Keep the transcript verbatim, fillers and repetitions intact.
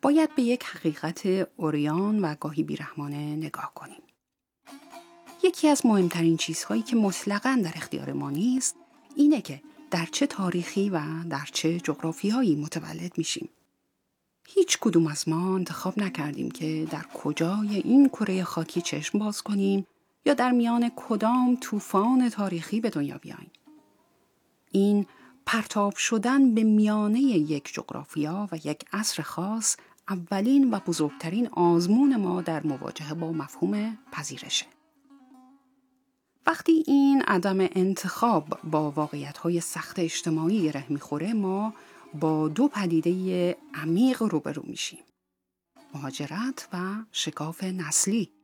باید به یک حقیقت عریان و گاهی بیرحمانه نگاه کنیم. یکی از مهمترین چیزهایی که مطلقاً در اختیار ما نیست، اینه که در چه تاریخی و در چه جغرافیایی متولد میشیم. هیچ کدوم از ما انتخاب نکردیم که در کجای این کره خاکی چشم باز کنیم یا در میان کدام طوفان تاریخی به دنیا بیاییم. این پرتاب شدن به میانه یک جغرافیا و یک عصر خاص اولین و بزرگترین آزمون ما در مواجهه با مفهوم پذیرشه. وقتی این عدم انتخاب با واقعیت‌های سخت اجتماعی گره می‌خوره، ما با دو پدیده عمیق روبرو میشیم: مهاجرت و شکاف نسلی.